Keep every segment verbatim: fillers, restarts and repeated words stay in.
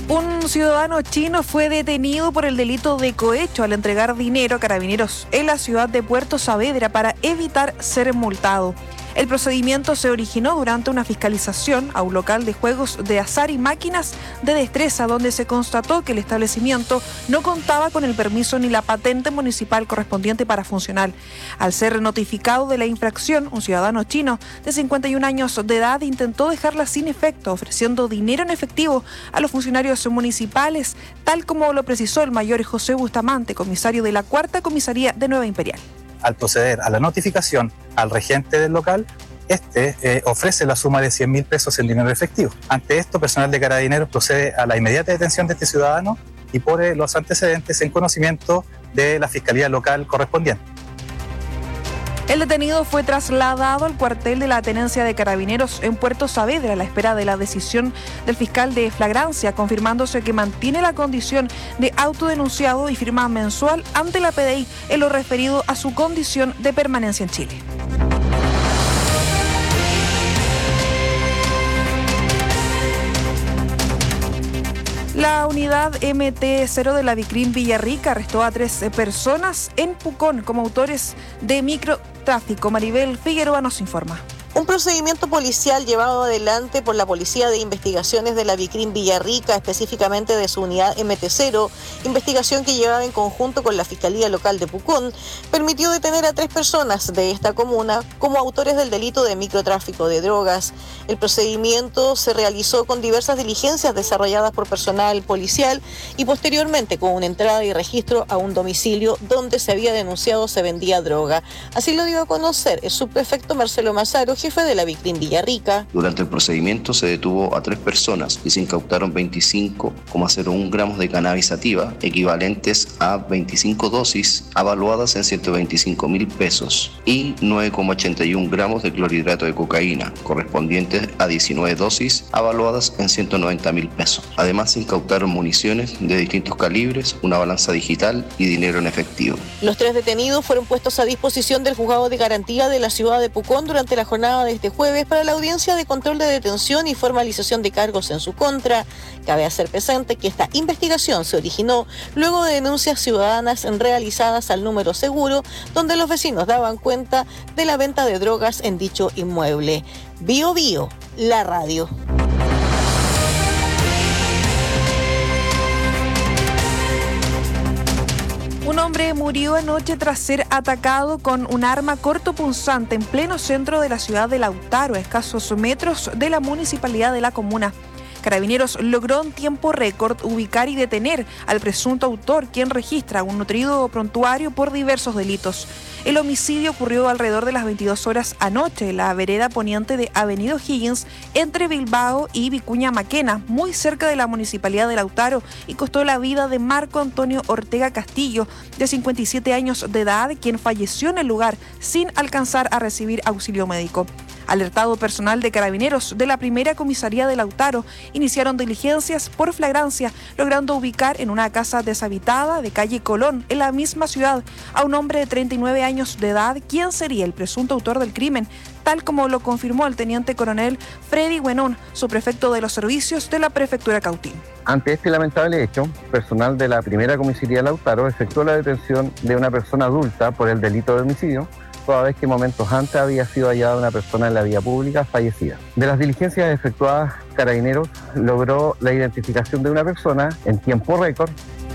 Un ciudadano chino fue detenido por el delito de cohecho al entregar dinero a carabineros en la ciudad de Puerto Saavedra para evitar ser multado. El procedimiento se originó durante una fiscalización a un local de juegos de azar y máquinas de destreza, donde se constató que el establecimiento no contaba con el permiso ni la patente municipal correspondiente para funcionar. Al ser notificado de la infracción, un ciudadano chino de cincuenta y un años de edad intentó dejarla sin efecto, ofreciendo dinero en efectivo a los funcionarios municipales, tal como lo precisó el mayor José Bustamante, comisario de la Cuarta Comisaría de Nueva Imperial. Al proceder a la notificación al regente del local, este eh, ofrece la suma de cien mil pesos en dinero efectivo. Ante esto, personal de Carabineros procede a la inmediata detención de este ciudadano y pone los antecedentes en conocimiento de la Fiscalía Local correspondiente. El detenido fue trasladado al cuartel de la Tenencia de Carabineros en Puerto Saavedra a la espera de la decisión del fiscal de flagrancia, confirmándose que mantiene la condición de autodenunciado y firma mensual ante la P D I en lo referido a su condición de permanencia en Chile. La unidad M T cero de la Vicrim Villarrica arrestó a tres personas en Pucón como autores de microtráfico. Maribel Figueroa nos informa. Un procedimiento policial llevado adelante por la Policía de Investigaciones de la Vicrim Villarrica, específicamente de su unidad M T cero, investigación que llevaba en conjunto con la Fiscalía Local de Pucón, permitió detener a tres personas de esta comuna como autores del delito de microtráfico de drogas. El procedimiento se realizó con diversas diligencias desarrolladas por personal policial y posteriormente con una entrada y registro a un domicilio donde se había denunciado se vendía droga. Así lo dio a conocer el subprefecto Marcelo Mazaro, jefe de la Vicrim Villarrica. Durante el procedimiento se detuvo a tres personas y se incautaron veinticinco coma cero uno gramos de cannabis sativa, equivalentes a veinticinco dosis, avaluadas en ciento veinticinco mil pesos, y nueve coma ochenta y uno gramos de clorhidrato de cocaína, correspondientes a diecinueve dosis, avaluadas en ciento noventa mil pesos. Además, se incautaron municiones de distintos calibres, una balanza digital y dinero en efectivo. Los tres detenidos fueron puestos a disposición del Juzgado de Garantía de la ciudad de Pucón durante la jornada de este jueves para la audiencia de control de detención y formalización de cargos en su contra. Cabe hacer presente que esta investigación se originó luego de denuncias ciudadanas realizadas al número seguro, donde los vecinos daban cuenta de la venta de drogas en dicho inmueble. Bio Bio, la radio. Un hombre murió anoche tras ser atacado con un arma cortopunzante en pleno centro de la ciudad de Lautaro, a escasos metros de la municipalidad de la comuna. Carabineros logró en tiempo récord ubicar y detener al presunto autor, quien registra un nutrido prontuario por diversos delitos. El homicidio ocurrió alrededor de las veintidós horas anoche en la vereda poniente de Avenida O'Higgins, entre Bilbao y Vicuña Maquena, muy cerca de la municipalidad de Lautaro, y costó la vida de Marco Antonio Ortega Castillo, de cincuenta y siete años de edad, quien falleció en el lugar sin alcanzar a recibir auxilio médico. Alertado personal de Carabineros de la primera comisaría de Lautaro, iniciaron diligencias por flagrancia, logrando ubicar en una casa deshabitada de calle Colón, en la misma ciudad, a un hombre de treinta y nueve años de edad, quien sería el presunto autor del crimen, tal como lo confirmó el teniente coronel Freddy Buenón, subprefecto de los servicios de la prefectura Cautín. Ante este lamentable hecho, personal de la primera comisaría de Lautaro efectuó la detención de una persona adulta por el delito de homicidio, toda vez que momentos antes había sido hallada una persona en la vía pública fallecida. De las diligencias efectuadas, Carabineros logró la identificación de una persona en tiempo récord.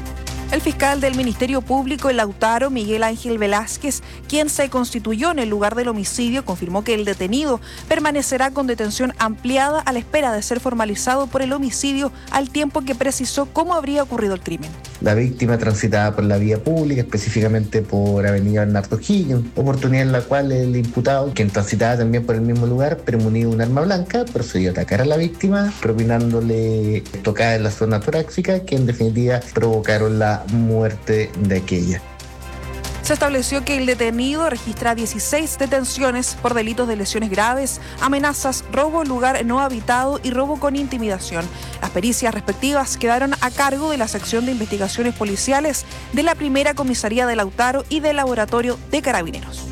El fiscal del Ministerio Público en Lautaro, Miguel Ángel Velázquez, quien se constituyó en el lugar del homicidio, confirmó que el detenido permanecerá con detención ampliada a la espera de ser formalizado por el homicidio, al tiempo que precisó cómo habría ocurrido el crimen. La víctima transitaba por la vía pública, específicamente por Avenida Bernardo O'Higgins, oportunidad en la cual el imputado, quien transitaba también por el mismo lugar, pero munido de un arma blanca, procedió a atacar a la víctima, propinándole tocadas en la zona torácica, que en definitiva provocaron la muerte de aquella. Se estableció que el detenido registra dieciséis detenciones por delitos de lesiones graves, amenazas, robo en lugar no habitado y robo con intimidación. Las pericias respectivas quedaron a cargo de la sección de investigaciones policiales de la primera comisaría de Lautaro y del laboratorio de Carabineros.